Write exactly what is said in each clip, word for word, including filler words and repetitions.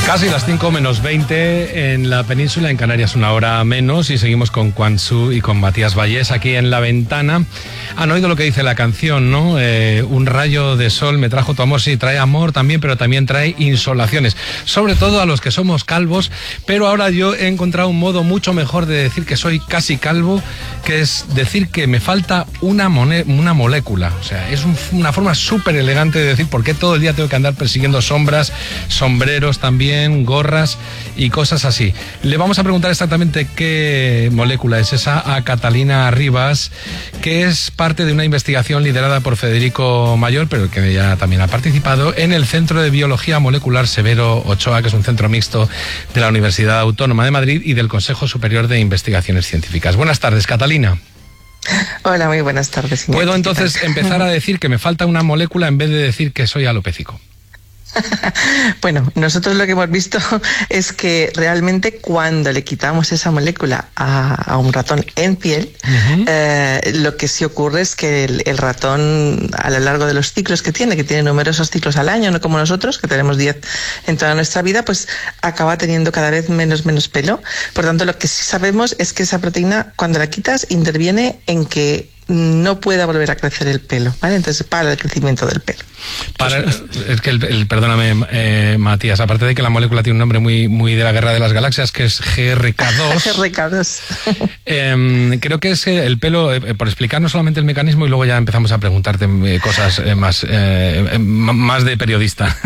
Casi las cinco menos veinte en la península, en Canarias una hora menos, y seguimos con Quan Xu y con Matías Vallés aquí en La Ventana. Han oído lo que dice la canción, ¿no? Eh, un rayo de sol me trajo tu amor, sí, trae amor también, pero también trae insolaciones, sobre todo a los que somos calvos, pero ahora yo he encontrado un modo mucho mejor de decir que soy casi calvo, que es decir que me falta una, una molécula. O sea, es un, una forma súper elegante de decir por qué todo el día tengo que andar persiguiendo sombras, sombreros también, gorras y cosas así. Le vamos a preguntar exactamente qué molécula es esa a Catalina Rivas, que es parte de una investigación liderada por Federico Mayor, pero que ya también ha participado en el Centro de Biología Molecular Severo Ochoa, que es un centro mixto de la Universidad Autónoma de Madrid y del Consejo Superior de Investigaciones Científicas. Buenas tardes, Catalina. Hola, muy buenas tardes. ¿Puedo entonces empezar a decir que me falta una molécula en vez de decir que soy alopécico? Bueno, nosotros lo que hemos visto es que realmente cuando le quitamos esa molécula a, a un ratón en piel, uh-huh. eh, lo que sí ocurre es que el, el ratón, a lo largo de los ciclos que tiene, que tiene numerosos ciclos al año, no como nosotros, que tenemos diez en toda nuestra vida, pues acaba teniendo cada vez menos, menos pelo. Por tanto, lo que sí sabemos es que esa proteína, cuando la quitas, interviene en que no pueda volver a crecer el pelo, ¿vale? Entonces, para el crecimiento del pelo. Para, es que, el, el, perdóname, eh, Matías, aparte de que la molécula tiene un nombre muy, muy de la Guerra de las Galaxias, que es G R K dos. G R K dos. eh, creo que es el pelo, eh, por explicarnos solamente el mecanismo y luego ya empezamos a preguntarte eh, cosas eh, más, eh, más de periodista.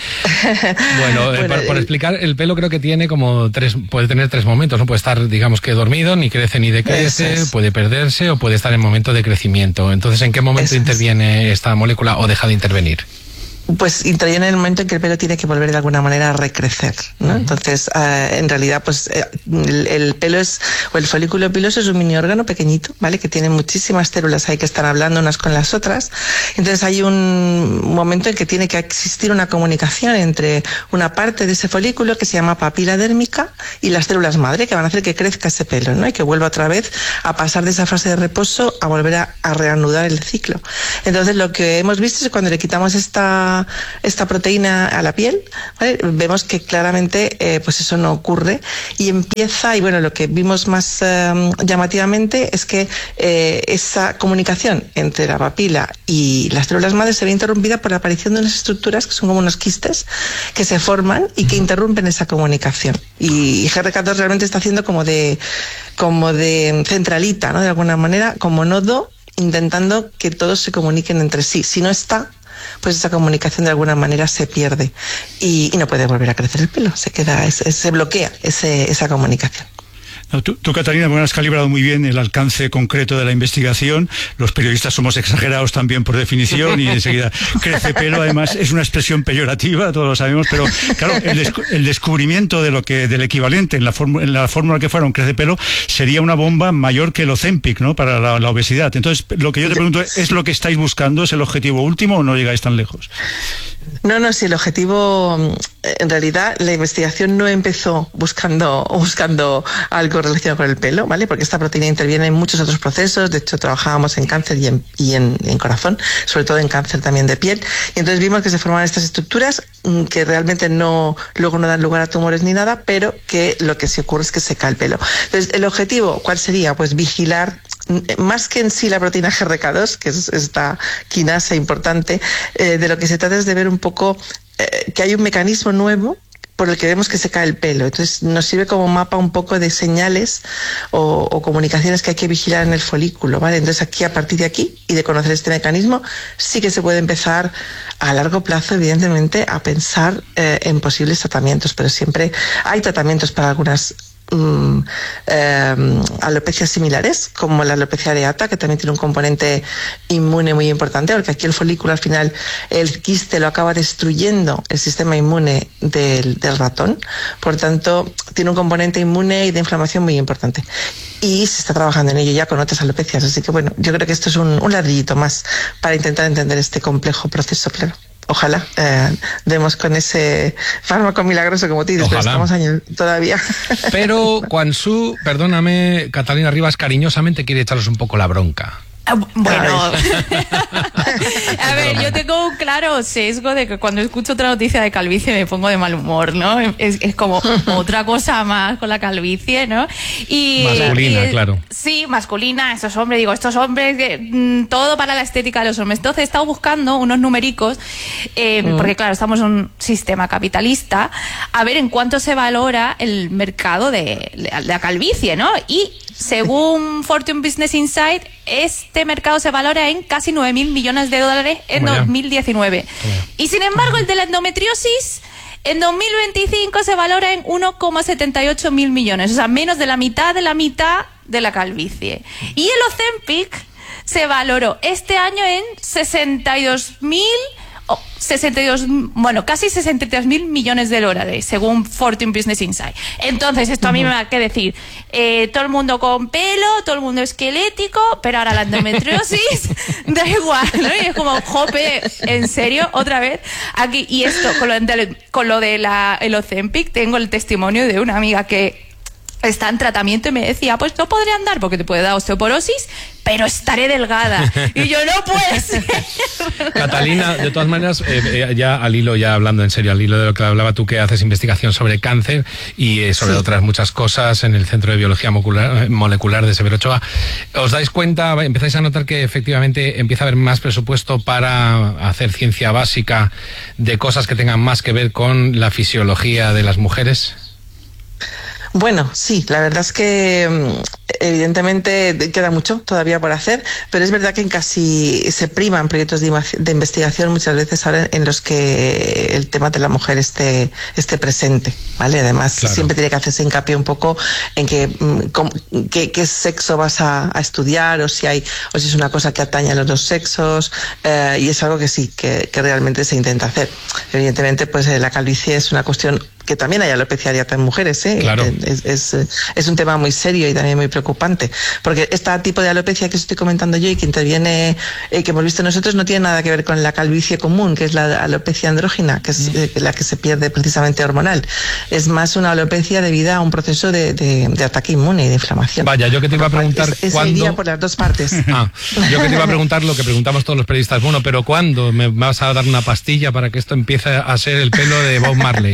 bueno, eh, bueno por, por explicar, el pelo creo que tiene como tres, puede tener tres momentos, ¿no? Puede estar, digamos que dormido, ni crece ni decrece, es. puede perderse o puede estar en momentos de crecimiento. Entonces, ¿en qué momento Eso interviene es. esta molécula o deja de intervenir? Pues interviene en el momento en que el pelo tiene que volver de alguna manera a recrecer, ¿no? Uh-huh. Entonces, uh, en realidad, pues eh, el, el pelo es, o el folículo piloso es un mini órgano pequeñito, ¿vale? Que tiene muchísimas células ahí que están hablando unas con las otras. Entonces hay un momento en que tiene que existir una comunicación entre una parte de ese folículo que se llama papila dérmica y las células madre, que van a hacer que crezca ese pelo, ¿no? Y que vuelva otra vez a pasar de esa fase de reposo a volver a, a reanudar el ciclo. Entonces, lo que hemos visto es que cuando le quitamos esta esta proteína a la piel, ¿vale? Vemos que claramente eh, pues eso no ocurre y empieza, y bueno, lo que vimos más eh, llamativamente es que eh, esa comunicación entre la papila y las células madre se ve interrumpida por la aparición de unas estructuras que son como unos quistes que se forman y que interrumpen esa comunicación. Y G R K dos realmente está haciendo como de, como de centralita, ¿no? De alguna manera, como nodo, intentando que todos se comuniquen entre sí. Si no está, pues esa comunicación de alguna manera se pierde y, y no puede volver a crecer el pelo, se queda, se, se bloquea ese, esa comunicación. No, tú, tú, Catalina, bueno, has calibrado muy bien el alcance concreto de la investigación. Los periodistas somos exagerados también por definición y enseguida crece pelo. Además, es una expresión peyorativa, todos lo sabemos, pero claro, el, des el descubrimiento de lo que del equivalente en la, en la fórmula que fuera un crece pelo sería una bomba mayor que el Ozempic, ¿no? Para la, la obesidad. Entonces, lo que yo te pregunto, ¿es lo que estáis buscando? ¿Es el objetivo último o no llegáis tan lejos? No, no, si el objetivo, en realidad, la investigación no empezó buscando, buscando algo relacionado con el pelo, ¿vale? Porque esta proteína interviene en muchos otros procesos. De hecho, trabajábamos en cáncer y en, y en, en corazón, sobre todo en cáncer también de piel. Y entonces vimos que se formaban estas estructuras que realmente no, luego no dan lugar a tumores ni nada, pero que lo que sí ocurre es que se cae el pelo. Entonces, el objetivo, ¿cuál sería? Pues vigilar, más que en sí la proteína G R K dos, que es esta quinasa importante, eh, de lo que se trata es de ver un poco eh, que hay un mecanismo nuevo por el que vemos que se cae el pelo. Entonces nos sirve como mapa un poco de señales o, o comunicaciones que hay que vigilar en el folículo, ¿vale? Entonces aquí, a partir de aquí y de conocer este mecanismo, sí que se puede empezar a largo plazo, evidentemente, a pensar eh, en posibles tratamientos, pero siempre hay tratamientos para algunas Um, eh, alopecias similares, como la alopecia areata, que también tiene un componente inmune muy importante, porque aquí el folículo, al final, el quiste lo acaba destruyendo el sistema inmune del, del ratón. Por tanto, tiene un componente inmune y de inflamación muy importante. Y se está trabajando en ello ya con otras alopecias. Así que, bueno, yo creo que esto es un, un ladrillito más para intentar entender este complejo proceso, claro. Ojalá eh, demos con ese fármaco milagroso como tú dices, pero estamos años todavía. Pero Quan Xu, perdóname, Catalina Rivas cariñosamente quiere echaros un poco la bronca. Bueno, a ver, yo tengo un claro sesgo de que cuando escucho otra noticia de calvicie me pongo de mal humor, ¿no? Es, es como otra cosa más con la calvicie, ¿no? Y, masculina, y, claro. Sí, masculina, esos hombres, digo, estos hombres, eh, todo para la estética de los hombres. Entonces he estado buscando unos numericos, eh, mm. porque claro, estamos en un sistema capitalista, a ver en cuánto se valora el mercado de, de la calvicie, ¿no? Y según Fortune Business Insight, este mercado se valora en casi nueve mil millones de dólares en dos mil diecinueve. Y sin embargo, el de la endometriosis en dos mil veinticinco se valora en uno coma setenta y ocho mil millones, o sea, menos de la mitad de la mitad de la calvicie. Y el Ozempic se valoró este año en sesenta y dos mil... Oh, sesenta y dos, bueno, casi sesenta y tres mil millones de dólares, según Fortune Business Insight. Entonces, esto a mí me va a que decir, eh, todo el mundo con pelo, todo el mundo esquelético, pero ahora la endometriosis, da igual, ¿no? Y es como, jope, ¿en serio? ¿Otra vez? Aquí, y esto, con lo de, con lo de la, el Ozempic, tengo el testimonio de una amiga que está en tratamiento y me decía, pues no podré andar porque te puede dar osteoporosis, pero estaré delgada. Y yo, no puede ser. Catalina, de todas maneras, eh, ya al hilo, ya hablando en serio, al hilo de lo que hablaba tú, que haces investigación sobre cáncer y eh, sobre sí. otras muchas cosas en el Centro de Biología Molecular, Molecular de Severo Ochoa, ¿os dais cuenta, empezáis a notar que efectivamente empieza a haber más presupuesto para hacer ciencia básica de cosas que tengan más que ver con la fisiología de las mujeres? Bueno, sí, la verdad es que evidentemente queda mucho todavía por hacer, pero es verdad que en casi se priman proyectos de, de investigación muchas veces ahora en los que el tema de la mujer esté, esté presente, ¿vale? Además, claro. siempre tiene que hacerse hincapié un poco en que, qué, qué sexo vas a, a estudiar o si hay o si es una cosa que atañe a los dos sexos, eh, y es algo que sí, que, que realmente se intenta hacer. Evidentemente, pues la calvicie es una cuestión que también hay alopecia areata en mujeres, ¿eh? Claro. Es, es, es un tema muy serio y también muy preocupante, porque este tipo de alopecia que estoy comentando yo y que interviene, eh, que hemos visto nosotros, no tiene nada que ver con la calvicie común, que es la alopecia andrógina, que es eh, la que se pierde precisamente hormonal. Es más una alopecia debido a un proceso de, de, de ataque inmune y de inflamación. Vaya, yo que te iba a preguntar es, es cuándo... iría por las dos partes. Ah, yo que te iba a preguntar lo que preguntamos todos los periodistas, bueno, pero ¿cuándo me vas a dar una pastilla para que esto empiece a ser el pelo de Bob Marley?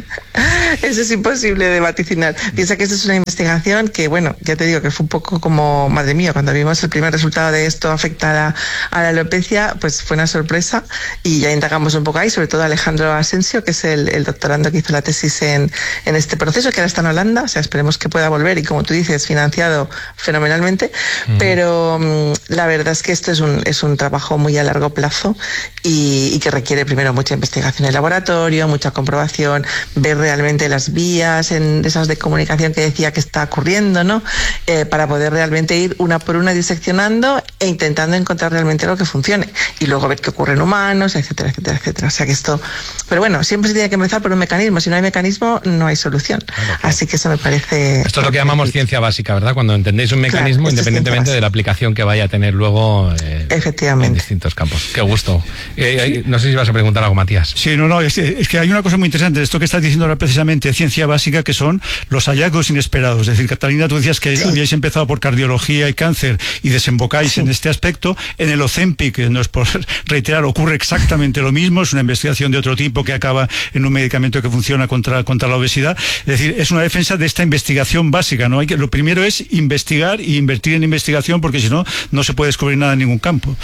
Eso es imposible de vaticinar. Piensa que esta es una investigación que, bueno, ya te digo que fue un poco como, madre mía, cuando vimos el primer resultado de esto afecta a la, a la alopecia, pues fue una sorpresa y ya indagamos un poco ahí, sobre todo Alejandro Asensio, que es el, el doctorando que hizo la tesis en, en este proceso, que ahora está en Holanda, o sea, esperemos que pueda volver y, como tú dices, financiado fenomenalmente, mm. pero um, la verdad es que esto es un, es un trabajo muy a largo plazo y, y que requiere primero mucha investigación en laboratorio, mucha comprobación, ver realmente las vías en esas de comunicación que decía que está ocurriendo, ¿no? Eh, para poder realmente ir una por una diseccionando e intentando encontrar realmente lo que funcione y luego ver qué ocurre en humanos, etcétera, etcétera, etcétera. O sea que esto, pero bueno, siempre se tiene que empezar por un mecanismo. Si no hay mecanismo, no hay solución. Claro, claro. Así que eso me parece... Esto es lo que llamamos ciencia básica, ¿verdad? Cuando entendéis un mecanismo, claro, independientemente de la aplicación que vaya a tener luego eh, efectivamente en distintos campos. Qué gusto. Eh, no sé si vas a preguntar algo, Matías. Sí, no, no, es que, es que hay una cosa muy interesante de esto que estás diciendo ahora, precisamente ciencia básica, que son los hallazgos inesperados. Es decir, Catalina, tú decías que sí. habíais empezado por cardiología y cáncer y desembocáis sí. en este aspecto. En el Ozempic, no es por reiterar, ocurre exactamente lo mismo. Es una investigación de otro tipo que acaba en un medicamento que funciona contra, contra la obesidad. Es decir, es una defensa de esta investigación básica, ¿no? Hay que, lo primero es investigar y invertir en investigación, porque si no, no se puede descubrir nada en ningún campo.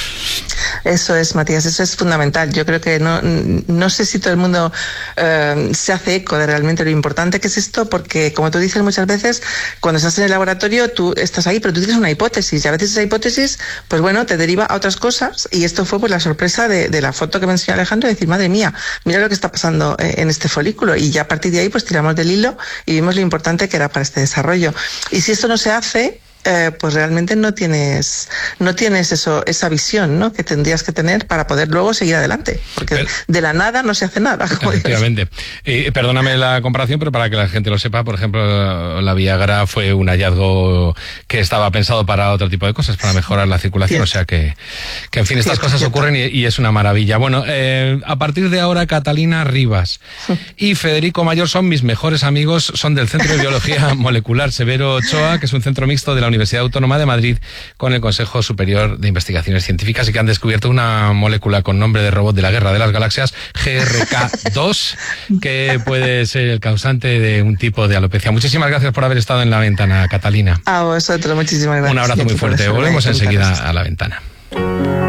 Eso es, Matías, eso es fundamental. Yo creo que no, no sé si todo el mundo eh, se hace eco de realmente lo importante que es esto, porque como tú dices muchas veces, cuando estás en el laboratorio tú estás ahí, pero tú tienes una hipótesis y a veces esa hipótesis, pues bueno, te deriva a otras cosas, y esto fue pues la sorpresa de, de la foto que me enseñó Alejandro, de decir, madre mía, mira lo que está pasando en este folículo, y ya a partir de ahí pues tiramos del hilo y vimos lo importante que era para este desarrollo. Y si esto no se hace, Eh, pues realmente no tienes no tienes eso esa visión, ¿no?, que tendrías que tener para poder luego seguir adelante, porque pero, de la nada no se hace nada. Efectivamente. Eh, perdóname la comparación, pero para que la gente lo sepa, por ejemplo, la Viagra fue un hallazgo que estaba pensado para otro tipo de cosas, para mejorar la circulación, Cierto. o sea que, que en fin, estas Cierto, cosas Cierto. ocurren y, y es una maravilla. Bueno, eh, a partir de ahora, Catalina Rivas y Federico Mayor son mis mejores amigos, son del Centro de Biología Molecular Severo Ochoa, que es un centro mixto de la Universidad Autónoma de Madrid con el Consejo Superior de Investigaciones Científicas y que han descubierto una molécula con nombre de robot de la Guerra de las Galaxias, G R K dos, que puede ser el causante de un tipo de alopecia. Muchísimas gracias por haber estado en La Ventana, Catalina. A vosotros, muchísimas gracias. Un abrazo muy fuerte. Volvemos enseguida a La Ventana.